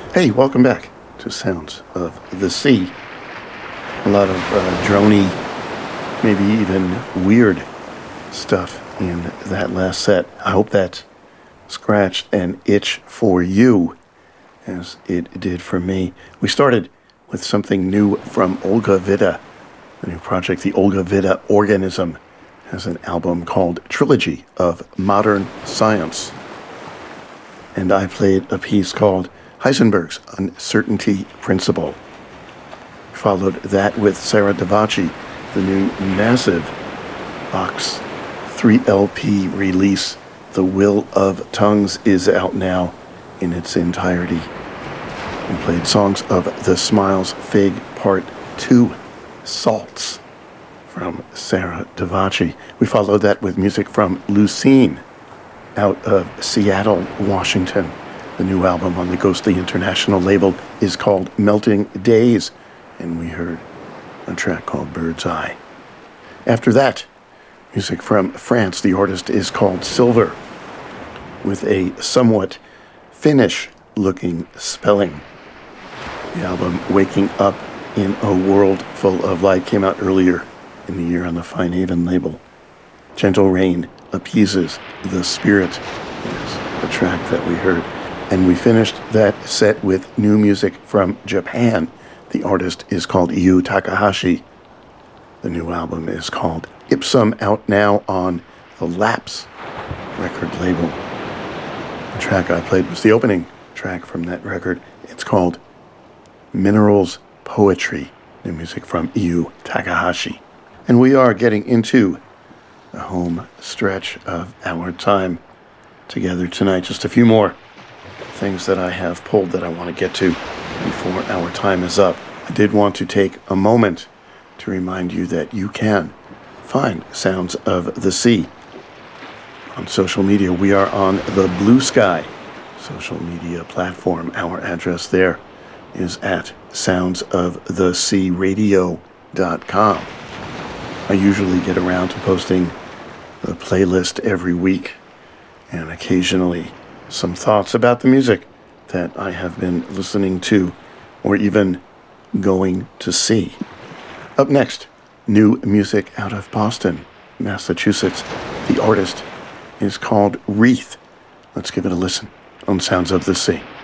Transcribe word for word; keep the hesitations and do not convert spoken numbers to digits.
Hey, welcome back to Sounds of the Sea. A lot of uh, droney, maybe even weird stuff in that last set. I hope that scratched an itch for you, as it did for me. We started with something new from Olga Vida. The new project, the Olga Vida Organism, has an album called Trilogy of Modern Science. And I played a piece called Heisenberg's Uncertainty Principle. Followed that with Sarah Davachi, the new massive box three L P release, The Will of Tongues, is out now in its entirety. We played songs of The Smiles Fig Part two, Salts, from Sarah Davachi. We followed that with music from Lucene, out of Seattle, Washington. The new album on the Ghostly International label is called Melting Days, and we heard a track called Bird's Eye. After that, music from France. The artist is called Silver, with a somewhat Finnish-looking spelling. The album Waking Up in a World Full of Light came out earlier in the year on the Fine Haven label. Gentle Rain Appeases the Spirit is the track that we heard. And we finished that set with new music from Japan. The artist is called Yu Takahashi. The new album is called Ipsum, out now on the Lapse record label. The track I played was the opening track from that record. It's called Minerals Poetry, new music from Yu Takahashi. And we are getting into the home stretch of our time together tonight. Just a few more things that I have pulled that I want to get to before our time is up. I did want to take a moment to remind you that you can find Sounds of the Sea on social media. We are on the Blue Sky social media platform. Our address there is at sounds of the sea radio dot com. I usually get around to posting the playlist every week, and occasionally some thoughts about the music that I have been listening to or even going to see. Up next, new music out of Boston, Massachusetts. The artist is called Wreath. Let's give it a listen on Sounds of the Sea.